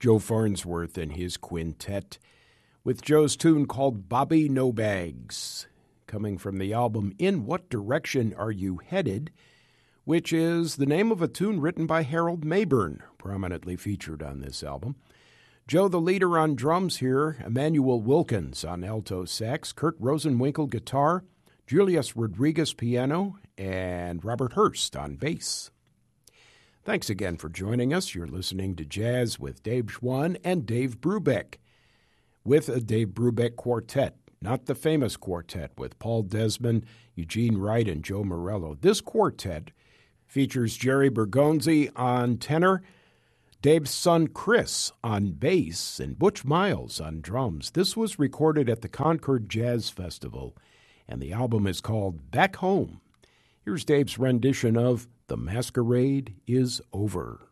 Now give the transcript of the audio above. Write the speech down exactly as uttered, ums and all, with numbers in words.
Joe Farnsworth and his quintet with Joe's tune called Bobby No Bags, coming from the album In What Direction Are You Headed?, which is the name of a tune written by Harold Mabern, prominently featured on this album. Joe the leader on drums here, Emmanuel Wilkins on alto sax, Kurt Rosenwinkel guitar, Julius Rodriguez piano, and Robert Hurst on bass. Thanks again for joining us. You're listening to Jazz with Dave Schwann and Dave Brubeck, with a Dave Brubeck quartet, not the famous quartet with Paul Desmond, Eugene Wright, and Joe Morello. This quartet features Jerry Bergonzi on tenor, Dave's son Chris on bass, and Butch Miles on drums. This was recorded at the Concord Jazz Festival, and the album is called Back Home. Here's Dave's rendition of The Masquerade is Over.